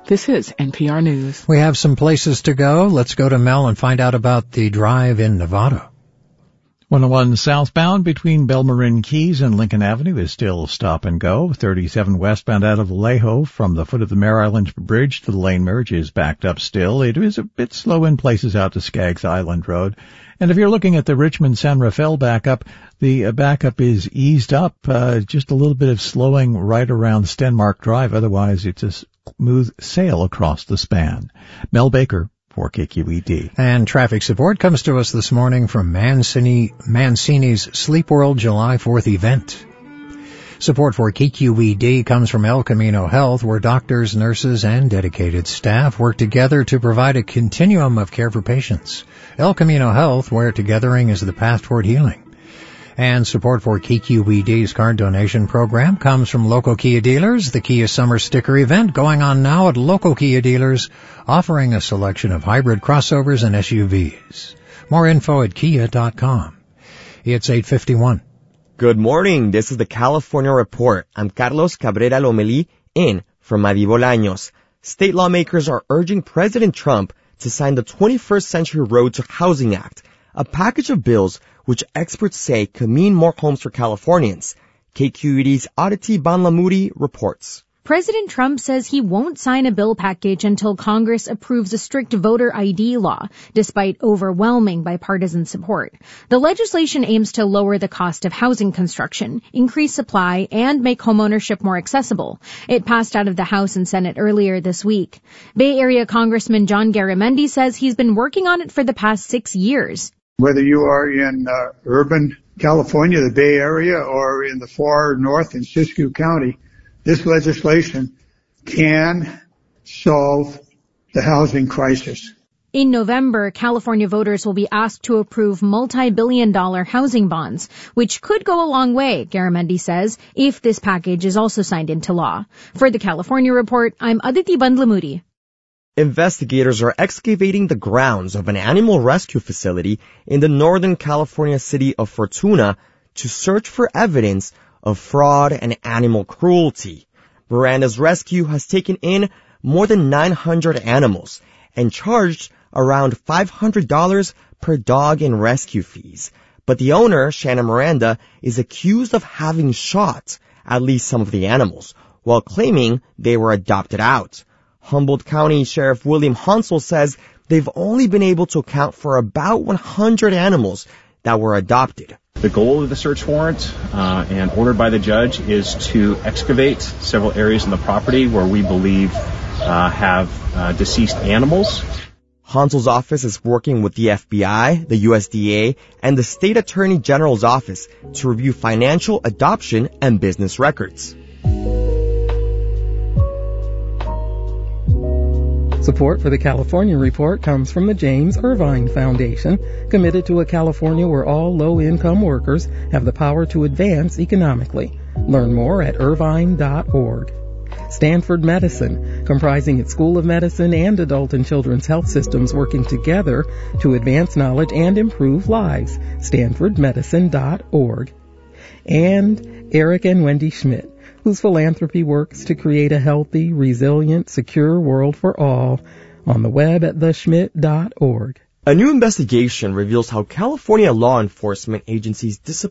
This is NPR News. We have some places to go. Let's go to Mel and find out about the drive in Nevada. 101 southbound between Belmarin Keys and Lincoln Avenue is still stop and go. 37 westbound out of Vallejo from the foot of the Mare Island Bridge to the lane merge is backed up still. It is a bit slow in places out to Skaggs Island Road. And if you're looking at the Richmond-San Rafael backup, the backup is eased up, just a little bit of slowing right around Stenmark Drive. Otherwise, it's a smooth sail across the span. Mel Baker for KQED. And traffic support comes to us this morning from Mancini's Sleep World July 4th event. Support for KQED comes from El Camino Health, where doctors, nurses, and dedicated staff work together to provide a continuum of care for patients. El Camino Health, where togethering is the path toward healing. And support for KQED's card donation program comes from local Kia dealers. The Kia Summer Sticker event going on now at local Kia dealers, offering a selection of hybrid crossovers and SUVs. More info at kia.com. It's 8:51. Good morning. This is the California Report. I'm Carlos Cabrera Lomelí, in for Madi Bolaños. State lawmakers are urging President Trump to sign the 21st Century Road to Housing Act, a package of bills which experts say could mean more homes for Californians. KQED's Aditi Banlamudi reports. President Trump says he won't sign a bill package until Congress approves a strict voter ID law, despite overwhelming bipartisan support. The legislation aims to lower the cost of housing construction, increase supply, and make homeownership more accessible. It passed out of the House and Senate earlier this week. Bay Area Congressman John Garamendi says he's been working on it for the past 6 years. Whether you are in urban California, the Bay Area, or in the far north in Siskiyou County, this legislation can solve the housing crisis. In November, California voters will be asked to approve multi-billion-dollar housing bonds, which could go a long way, Garamendi says, if this package is also signed into law. For the California Report, I'm Aditi Bandlamudi. Investigators are excavating the grounds of an animal rescue facility in the Northern California city of Fortuna to search for evidence of fraud and animal cruelty. Miranda's Rescue has taken in more than 900 animals and charged around $500 per dog in rescue fees. But the owner, Shannon Miranda, is accused of having shot at least some of the animals while claiming they were adopted out. Humboldt County Sheriff William Hansel says they've only been able to account for about 100 animals that were adopted. The goal of the search warrant and ordered by the judge is to excavate several areas in the property where we believe have deceased animals. Hansel's office is working with the FBI, the USDA, and the State Attorney General's office to review financial, adoption, and business records. Support for the California Report comes from the James Irvine Foundation, committed to a California where all low-income workers have the power to advance economically. Learn more at irvine.org. Stanford Medicine, comprising its School of Medicine and adult and children's health systems working together to advance knowledge and improve lives. stanfordmedicine.org. And Eric and Wendy Schmidt, whose philanthropy works to create a healthy, resilient, secure world for all, on the web at theschmidt.org. A new investigation reveals how California law enforcement agencies discipline